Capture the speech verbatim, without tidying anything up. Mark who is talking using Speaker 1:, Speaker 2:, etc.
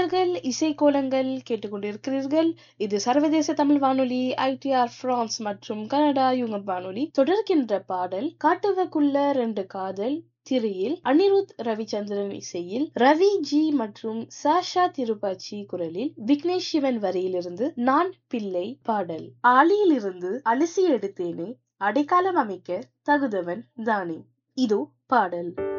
Speaker 1: நேயர்கள் இசைக்கோலங்கள் கேட்டுக்கொண்டிருக்கிறீர்கள். இது சர்வதேச தமிழ் வானொலி ஐடிஆர் பிரான்ஸ் மற்றும் கனடா யுகம் வானொலி. தொடர்கின்ற பாடல் காட்டுவக்குள்ள ரெண்டு காதல் திரையில் அனிருத் ரவிச்சந்திரன் இசையில் ரவி ஜி மற்றும் சாஷா திருப்பாச்சி குரலில் விக்னேஷ் சிவன் வரியிலிருந்து நான் பிள்ளை பாடல். ஆளியிலிருந்து அலசி எடுத்தேனே அடைக்காலம் அமைக்க தகுதவன் தானே. இதோ பாடல்.